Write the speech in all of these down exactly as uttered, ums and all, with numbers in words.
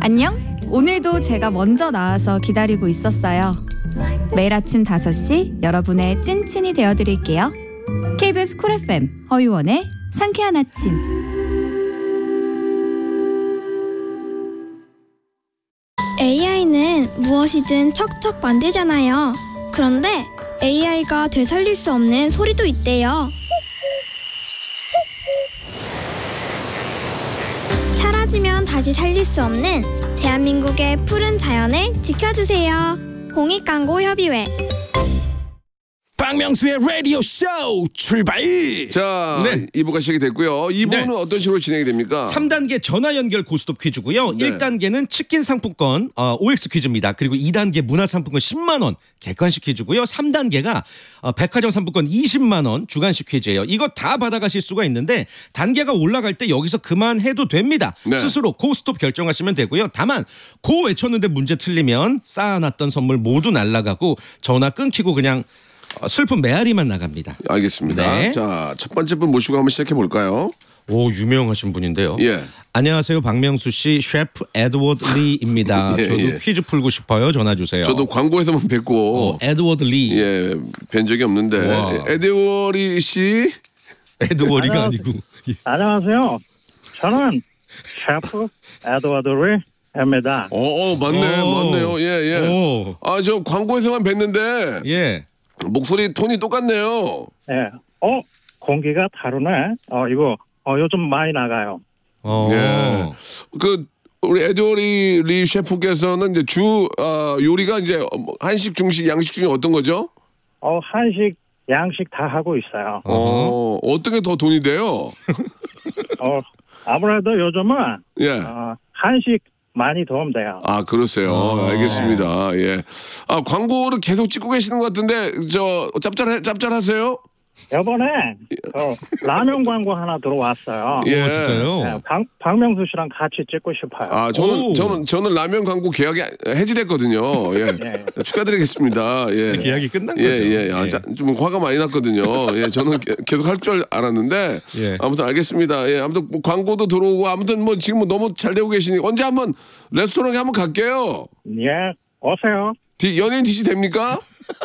안녕? 오늘도 제가 먼저 나와서 기다리고 있었어요. 매일 아침 다섯 시 여러분의 찐친이 되어드릴게요. 케이비에스 쿨 에프엠 허유원의 상쾌한 아침. 에이아이는 무엇이든 척척 만들잖아요. 그런데 에이아이가 되살릴 수 없는 소리도 있대요. 사라지면 다시 살릴 수 없는 대한민국의 푸른 자연을 지켜주세요. 공익광고협의회. 박명수의 라디오 쇼 출발! 자, 네. 이 부가 시작이 됐고요. 이 부는 네. 어떤 식으로 진행이 됩니까? 삼 단계 전화 연결 고스톱 퀴즈고요. 네. 일 단계는 치킨 상품권 어, 오엑스 퀴즈입니다. 그리고 이 단계 문화 상품권 십만 원 객관식 퀴즈고요. 삼 단계가 어, 백화점 상품권 이십만 원 주간식 퀴즈예요. 이거 다 받아가실 수가 있는데 단계가 올라갈 때 여기서 그만해도 됩니다. 네. 스스로 고스톱 결정하시면 되고요. 다만 고 외쳤는데 문제 틀리면 쌓아놨던 선물 모두 날아가고 전화 끊기고 그냥 어, 슬픈 메아리만 나갑니다. 알겠습니다. 네. 자, 첫 번째 분 모시고 한번 시작해 볼까요? 오, 유명하신 분인데요. 예. 안녕하세요, 박명수 씨, 셰프 에드워드 리입니다. 예, 저도 예. 퀴즈 풀고 싶어요. 전화 주세요. 저도 광고에서만 뵙고 어, 에드워드 리. 예, 뵌 적이 없는데 와. 에드워리 씨 에드워리가 아니고. 안녕하세요. 저는 셰프 에드워드 리입니다. 어, 어 맞네, 오. 맞네요. 예, 예. 오. 아, 저 광고에서만 뵀는데 예. 목소리 톤이 똑같네요. 예. 어, 공기가 다르네. 어, 이거 어, 요즘 많이 나가요. 어. 예. 그 우리 에드워리 리 셰프께서는 이제 주 어, 요리가 이제 한식, 중식, 양식 중에 어떤 거죠? 어, 한식, 양식 다 하고 있어요. 어, 어떤 게 더 돈이 돼요? 어, 아무래도 요즘은 예. 어, 한식 많이 도움돼요. 아, 그러세요. 어. 알겠습니다. 예. 아, 광고를 계속 찍고 계시는 것 같은데, 저, 짭짤, 짭짤하세요? 이번에 어, 라면 광고 하나 들어왔어요. 예. 어, 진짜요? 네, 박, 박명수 씨랑 같이 찍고 싶어요. 아, 저는, 오. 저는, 저는 라면 광고 계약이 해지됐거든요. 예. 예. 축하드리겠습니다. 예. 계약이 끝난 예, 거죠. 예. 아, 자, 좀 화가 많이 났거든요. 예. 저는 게- 계속 할 줄 알았는데. 예. 아무튼 알겠습니다. 예. 아무튼 뭐 광고도 들어오고, 아무튼 뭐 지금 뭐 너무 잘 되고 계시니 언제 한번 레스토랑에 한번 갈게요. 예, 오세요. 디- 연예인 디씨 됩니까?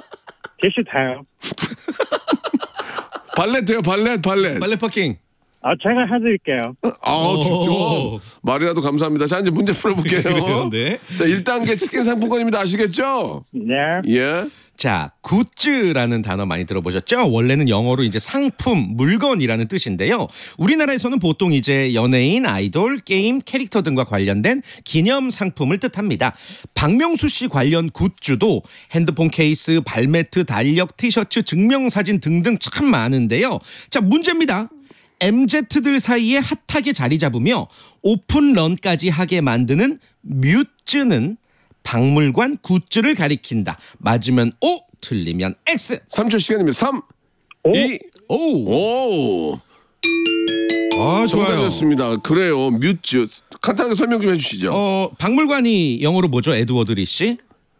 디시 돼요. 발렛 돼요, 발렛, 발렛. 빨래 파킹. 아, 제가 해드릴게요. 아, 진짜. 오. 말이라도 감사합니다. 자, 이제 문제 풀어볼게요. 그래요, 네. 자, 일 단계 치킨 상품권입니다. 아시겠죠? 네. 예. 자, 굿즈라는 단어 많이 들어보셨죠? 원래는 영어로 이제 상품, 물건이라는 뜻인데요. 우리나라에서는 보통 이제 연예인, 아이돌, 게임, 캐릭터 등과 관련된 기념 상품을 뜻합니다. 박명수 씨 관련 굿즈도 핸드폰 케이스, 발매트, 달력, 티셔츠, 증명사진 등등 참 많은데요. 자, 문제입니다. 엠지들 사이에 핫하게 자리 잡으며 오픈런까지 하게 만드는 뮤즈는 박물관 굿즈를 가리킨다. 맞으면 O, 틀리면 X. 삼 초 시간입니다. 삼, 오. 이, 오, 오. 아, 좋아요. 정답이었습니다. 그래요. 뮤즈. 간단하게 설명 좀 해주시죠. 어, 박물관이 영어로 뭐죠, 에드워드 리 씨?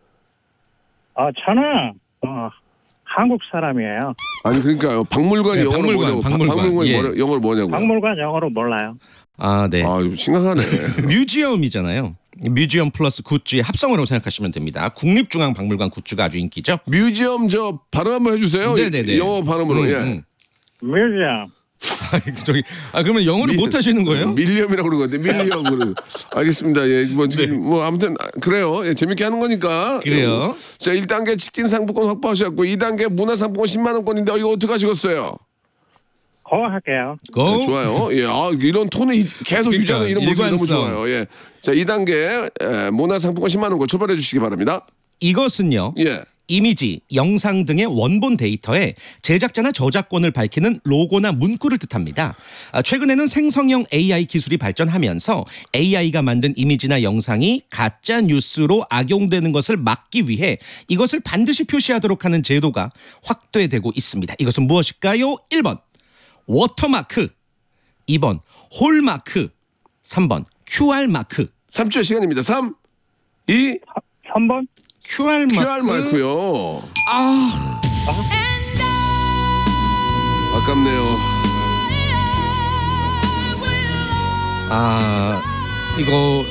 아, 저는 어, 한국 사람이에요. 아니, 그러니까요. 박물관 네, 영어로 박물관, 뭐냐고. 박물관. 박물관이 예. 뭐냐, 영어로 뭐냐고. 박물관 영어로 몰라요. 아, 네. 아, 이거 심각하네. 뮤지엄이잖아요. 뮤지엄 플러스 굿즈의 합성어로 생각하시면 됩니다. 국립중앙박물관 굿즈가 아주 인기죠. 뮤지엄 저 발음 한번 해주세요. 네네네. 영어 발음으로. 음, 예. 음. 뮤지엄. 아, 저기, 아 그러면 영어를 못 하시는 거예요? 밀리엄이라고 그러거든요. 밀리엄으로. 알겠습니다. 예, 뭐 지금 뭐 아무튼 그래요. 예, 재밌게 하는 거니까. 네. 그래요. 자, 일 단계 치킨 상품권 확보하셨고 이 단계 문화 상품권 십만 원권인데 이거 어떻게 하시겠어요? 거 할게요. 고. 네, 좋아요. 예, 아, 이런 톤을 이- 계속 그러니까, 유지하는 이런 모습이 너무 일관성. 좋아요. 예. 자, 이 단계 에, 문화 상품권 십만 원권 출발해 주시기 바랍니다. 이것은요. 예. 이미지, 영상 등의 원본 데이터에 제작자나 저작권을 밝히는 로고나 문구를 뜻합니다. 아, 최근에는 생성형 에이아이 기술이 발전하면서 에이아이가 만든 이미지나 영상이 가짜 뉴스로 악용되는 것을 막기 위해 이것을 반드시 표시하도록 하는 제도가 확대되고 있습니다. 이것은 무엇일까요? 일 번 워터마크, 이 번 홀마크, 삼 번 큐알마크. 삼 초의 시간입니다. 삼, 이, 삼 번. 큐알마크. 큐알 마이크요. 아, 아깝네요. 아 이거